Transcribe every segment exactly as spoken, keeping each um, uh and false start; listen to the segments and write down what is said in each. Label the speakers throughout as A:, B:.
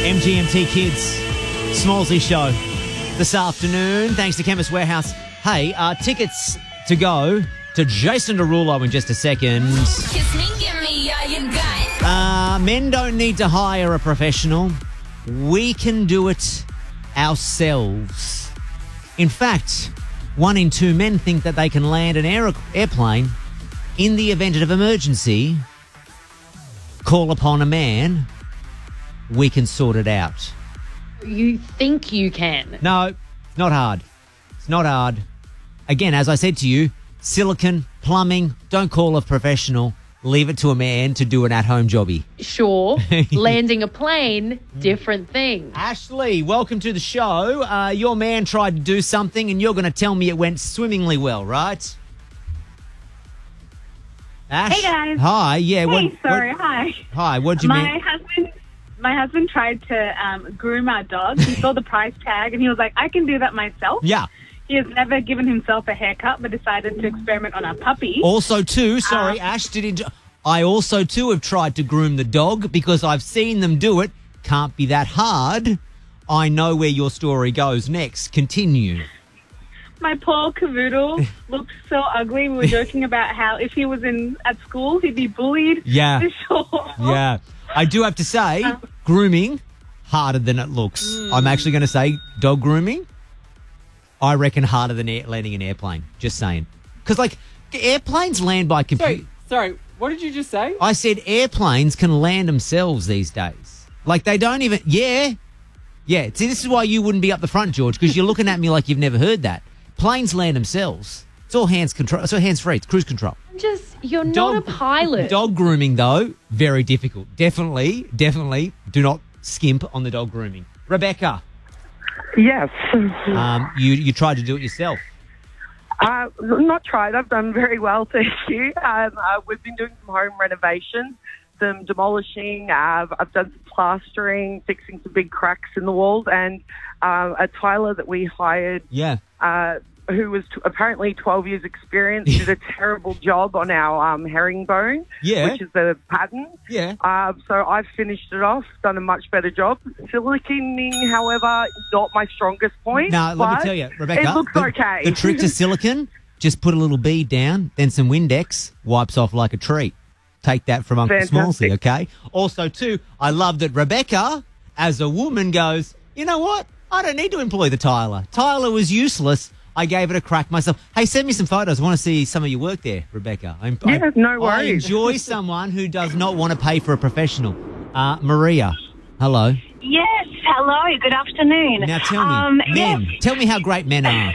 A: M G M T Kids, Smallsy Show this afternoon. Thanks to Chemist Warehouse. Hey, uh, tickets to go to Jason Derulo in just a second.
B: Kiss me, give me all you got.
A: Uh, men don't need to hire a professional. We can do it ourselves. In fact, one in two men think that they can land an air- airplane in the event of emergency. Call upon a man. We can sort it out.
C: You think you can?
A: No, it's not hard. It's not hard. Again, as I said to you, silicon, plumbing, don't call a professional. Leave it to a man to do an at-home jobby.
C: Sure. Landing a plane, different thing.
A: Ashley, welcome to the show. Uh, your man tried to do something and you're going to tell me it went swimmingly well, right? Ash?
D: Hey, guys.
A: Hi, yeah.
D: Hey,
A: what,
D: sorry,
A: what-
D: hi.
A: Hi, what'd you
D: My
A: mean?
D: husband, my husband tried to um, groom our dog. He saw the price tag and he was like, I can do that myself.
A: Yeah.
D: He has never given himself a haircut but decided to experiment on our puppy.
A: Also, too, sorry,
D: Um,
A: Ash, did it, I also, too, have tried to groom the dog because I've seen them do it. Can't be that hard. I know where your story goes next. Continue.
D: My poor cavoodle looked so ugly. We were joking about how if he was in at school, he'd be bullied.
A: Yeah.
D: For sure.
A: Yeah. I do have to say,
D: Um,
A: grooming, harder than it looks. I'm actually going to say dog grooming, I reckon harder than air, landing an airplane. Just saying. Because, like, airplanes land by computer.
E: Sorry, sorry, what did you just say?
A: I said airplanes can land themselves these days. Like, they don't even... Yeah. Yeah. See, this is why you wouldn't be up the front, George, because you're looking at me like you've never heard that. Planes land themselves. It's all hands control. It's all hands-free. It's cruise control.
C: Just, you're not a pilot.
A: Dog grooming, though, very difficult. Definitely, definitely do not skimp on the dog grooming. Rebecca,
F: Yes.
A: um, you, you tried to do it yourself.
F: Uh, not tried. I've done very well, thank you. Um, uh, we've been doing some home renovations, some demolishing. Uh, I've done some plastering, fixing some big cracks in the walls, and uh, a tiler that we hired,
A: Yeah.
F: uh, who was t- apparently twelve years experience, did a terrible job on our um, herringbone,
A: Yeah.
F: which is the pattern.
A: Yeah.
F: Uh, so I've finished it off, done a much better job. Siliconing, however, not my strongest point.
A: Now, let me
F: but
A: tell you, Rebecca.
F: it looks
A: the,
F: okay.
A: The trick to silicon, just put a little bead down, then some Windex, wipes off like a treat. Take that from Uncle
F: Fantastic.
A: Smallsy, okay? Also, too, I love that Rebecca, as a woman, goes, you know what? I don't need to employ the tiler. Tiler was useless. I gave it a crack myself. Hey, send me some photos. I want to see some of your work there, Rebecca. I'm,
F: Yeah,
A: I,
F: no
A: I
F: worries.
A: enjoy someone who does not want to pay for a professional. Uh, Maria, hello.
G: Yes, hello, good afternoon.
A: Now tell me,
G: Um,
A: men,
G: yes.
A: tell me how great men are.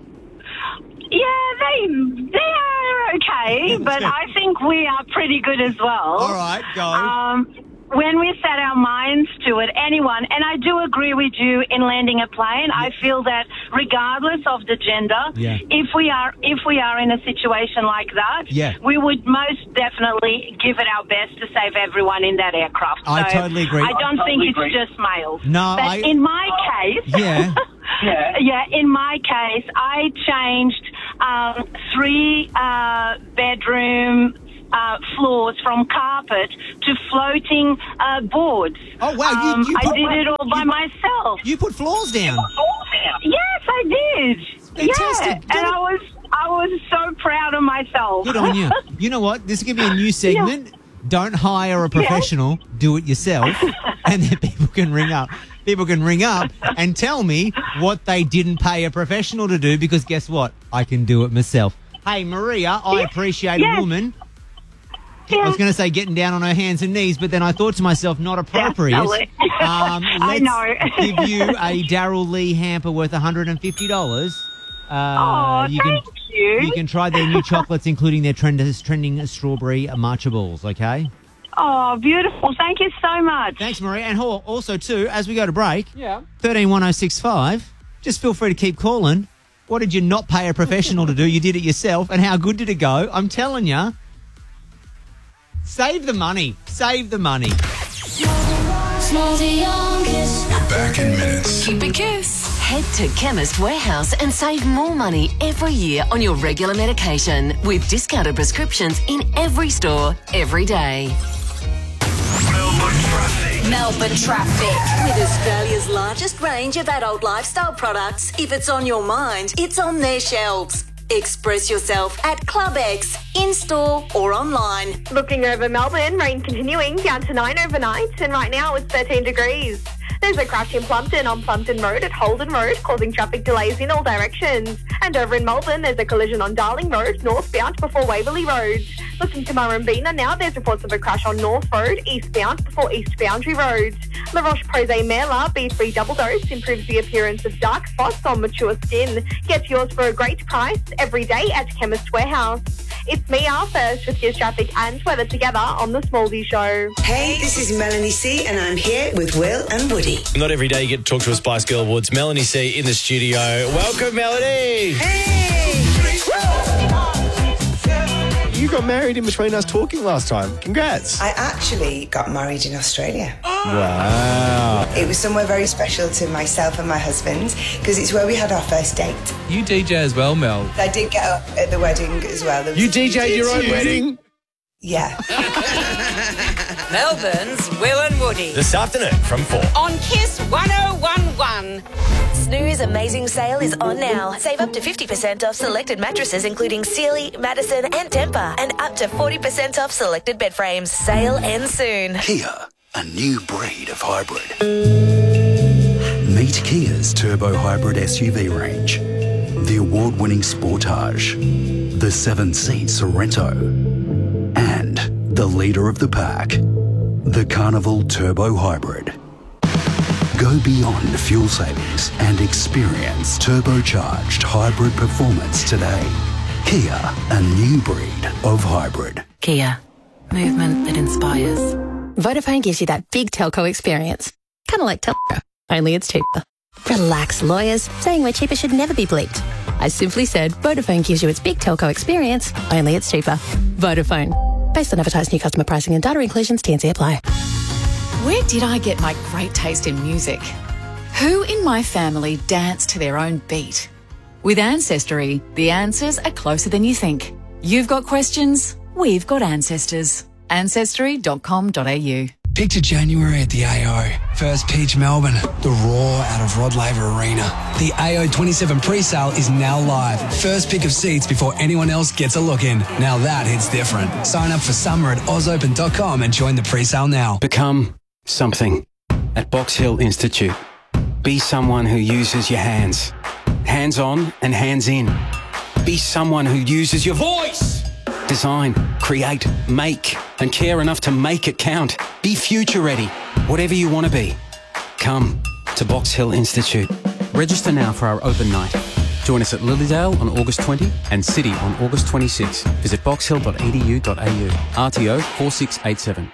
G: Yeah, they, they're okay, but I think we are pretty good as well.
A: All right, go.
G: Um, when we set our minds to it, anyone, and I do agree with you in landing a plane, I feel that regardless of the gender,
A: Yeah.
G: if we are if we are in a situation like that,
A: Yeah.
G: we would most definitely give it our best to save everyone in that aircraft.
A: I
G: So
A: totally agree.
G: I don't
A: I
G: think
A: totally
G: it's
A: agree.
G: just males.
A: No,
G: but
A: I-
G: in my case,
A: Yeah.
G: yeah, in my case, I changed um, three uh, bedroom uh, floors from carpet to floating uh, boards.
A: Oh, wow, you-
G: Um,
A: you
G: I
A: put-
G: did it all by
A: you-
G: myself.
A: You put floors down.
G: Yes, I did.
A: Fantastic.
G: Yeah, and I was I was so proud of myself.
A: Good on you. You know what? This is going to be a new segment. Don't hire a professional. Do it yourself. And then people can ring up. People can ring up and tell me what they didn't pay a professional to do because guess what? I can do it myself. Hey, Maria, I appreciate
G: Yes.
A: a woman. I was going to say getting down on her hands and knees, but then I thought to myself, not appropriate.
G: Definitely.
A: Um,
G: I
A: let's
G: know.
A: give you a Daryl Lee hamper worth one hundred fifty dollars. Uh,
G: Oh,
A: you
G: thank
A: can,
G: you.
A: You can try their new chocolates, including their trend, trending strawberry matcha balls, okay?
G: Oh, beautiful. Thank you so much.
A: Thanks, Maria. And ho- also, too, as we go to break,
E: Yeah.
A: thirteen one oh six five, just feel free to keep calling. What did you not pay a professional to do? You did it yourself. And how good did it go? I'm telling you, save the money. Save the money.
B: Smallsy on Kiss.
H: We're back in minutes.
B: Keep it Kiss.
I: Head to Chemist Warehouse and save more money every year on your regular medication with discounted prescriptions in every store, every day.
H: Melbourne traffic.
B: Melbourne traffic.
I: With Australia's largest range of adult lifestyle products, if it's on your mind, it's on their shelves. Express yourself at Club X, in-store or online.
H: Looking over Melbourne, rain continuing down to nine overnight, and right now it's thirteen degrees. There's a crash in Plumpton on Plumpton Road at Holden Road, causing traffic delays in all directions. And over in Melbourne, there's a collision on Darling Road, northbound before Waverley Road. Looking to Murrumbina now, there's reports of a crash on North Road, eastbound before East Boundary Road. La Roche-Posay-Merla B three Double Dose improves the appearance of dark spots on mature skin. Get yours for a great price every day at Chemist Warehouse. It's me, our first, with your traffic and weather together on The Smallsy Show.
J: Hey, this is Melanie C, and I'm here with Will and Woody.
K: Not every day you get to talk to a Spice Girl Awards. Melanie C in the studio. Welcome, Melanie.
J: Hey!
K: You got married in between us talking last time. Congrats.
J: I actually got married in Australia.
K: Wow.
J: It was somewhere very special to myself and my husband because it's where we had our first date.
L: You D J as well, Mel.
J: I did get up at the wedding as well. There was
K: You D J'd your own
J: you?
K: wedding?
J: Yeah.
M: Melbourne's Will and Woody.
K: This afternoon from four.
M: On Kiss one oh one one.
I: Snooze Amazing Sale is on now. Save up to fifty percent off selected mattresses including Sealy, Madison and Tempur, and up to forty percent off selected bed frames. Sale ends soon.
N: Kia, a new breed of hybrid. Meet Kia's turbo hybrid S U V range. The award-winning Sportage, the seven-seat Sorento, and the leader of the pack, the Carnival Turbo Hybrid. Go beyond fuel savings and experience turbocharged hybrid performance today. Kia, a new breed of hybrid.
O: Kia, movement that inspires. Vodafone gives you that big telco experience. Kind of like telco, only it's cheaper. Relax, lawyers. Saying we're cheaper should never be bleeped. I simply said Vodafone gives you its big telco experience, only it's cheaper. Vodafone. Based on advertised new customer pricing and data inclusions, T and C apply.
P: Where did I get my great taste in music? Who in my family danced to their own beat? With Ancestry, the answers are closer than you think. You've got questions, we've got ancestors. ancestry dot com dot a u.
Q: Picture January at the A O. First pitch Melbourne. The roar out of Rod Laver Arena. The A O twenty-seven pre-sale is now live. First pick of seats before anyone else gets a look in. Now that hits different. Sign up for summer at oz open dot com and join the pre-sale now.
R: Become something at Box Hill Institute. Be someone who uses your hands. Hands on and hands in. Be someone who uses your voice. Design, create, make, and care enough to make it count. Be future ready, whatever you want to be. Come to Box Hill Institute. Register now for our open night. Join us at Lilydale on August twentieth and City on August twenty-sixth. Visit box hill dot e d u dot a u. R T O four six eight seven.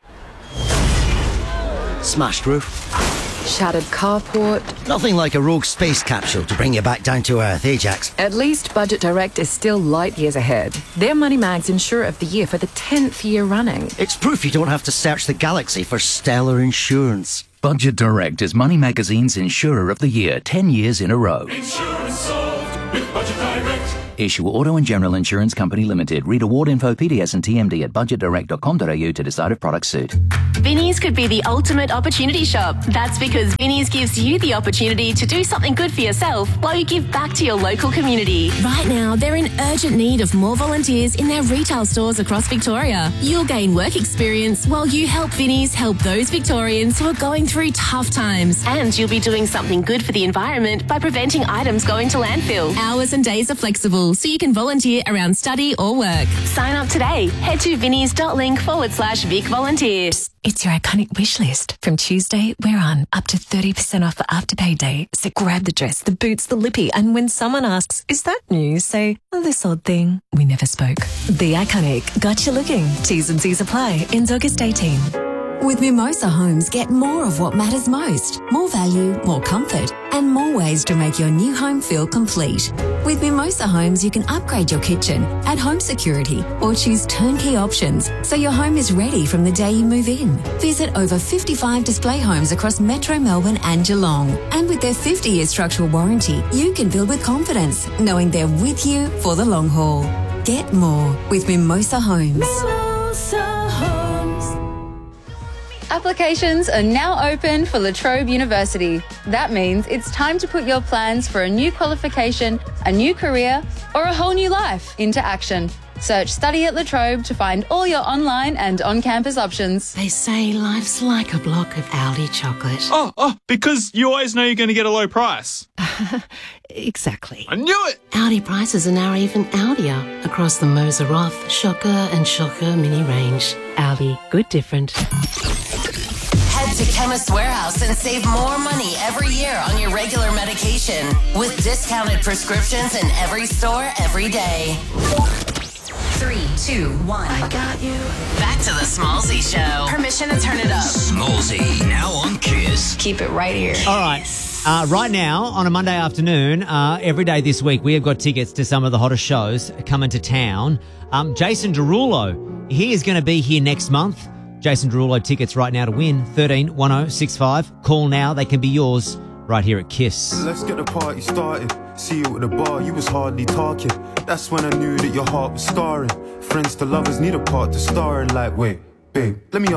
S: Smashed roof.
T: Shattered carport.
S: Nothing like a rogue space capsule to bring you back down to earth, Ajax.
T: At least Budget Direct is still light years ahead. They're Money Mag's Insurer of the Year for the tenth year running.
S: It's proof you don't have to search the galaxy for stellar insurance.
U: Budget Direct is Money Magazine's Insurer of the Year ten years in a row.
V: Insurance solved with Budget Direct.
U: Issue Auto and General Insurance Company Limited. Read award info, P D S and T M D at budget direct dot com dot a u to decide if products suit.
W: Vinnie's could be the ultimate opportunity shop. That's because Vinnie's gives you the opportunity to do something good for yourself while you give back to your local community.
X: Right now, they're in urgent need of more volunteers in their retail stores across Victoria. You'll gain work experience while you help Vinnie's help those Victorians who are going through tough times.
W: And you'll be doing something good for the environment by preventing items going to landfill.
X: Hours and days are flexible, so you can volunteer around study or work.
W: Sign up today. Head to vinnies.link forward slash Vic Volunteers.
X: It's your iconic wish list. From Tuesday, we're on up to thirty percent off for Afterpay Day. So grab the dress, the boots, the lippy, and when someone asks, is that new? Say, oh, this odd thing. We never spoke. The Iconic. Got you looking. T's and C's apply. Ends August eighteenth.
Y: With Mimosa Homes, get more of what matters most. More value, more comfort, and more ways to make your new home feel complete. With Mimosa Homes, you can upgrade your kitchen, add home security, or choose turnkey options so your home is ready from the day you move in. Visit over fifty-five display homes across Metro Melbourne and Geelong. And with their fifty-year structural warranty, you can build with confidence, knowing they're with you for the long haul. Get more with Mimosa Homes.
X: Mimosa Homes.
C: Applications are now open for La Trobe University. That means it's time to put your plans for a new qualification, a new career, or a whole new life into action. Search Study at La Trobe to find all your online and on-campus options.
D: They say life's like a block of Aldi chocolate.
E: Oh, oh, because you always know you're going to get a low price.
D: Exactly.
E: I knew it!
D: Aldi prices are now even Aldier across the Moser Roth, Shocker and Shocker mini range. Aldi, good different.
F: Head to Chemist Warehouse and save more money every year on your regular medication with discounted prescriptions in every store every day. Three, two, one. I got you. Back to the Smallsy Show. Permission to turn it up.
U: Smallsy, now on Kiss.
F: Keep it right here.
A: All right. Uh, right now, on a Monday afternoon, uh, every day this week, we have got tickets to some of the hottest shows coming to town. Um, Jason Derulo, he is going to be here next month. Jason Derulo tickets right now to win. thirteen one oh six five. Call now. They can be yours right here at Kiss.
G: Let's get the party started. See you at the bar, you was hardly talking. That's when I knew that your heart was scarring. Friends to lovers need a part to star in. Like, wait, babe, let me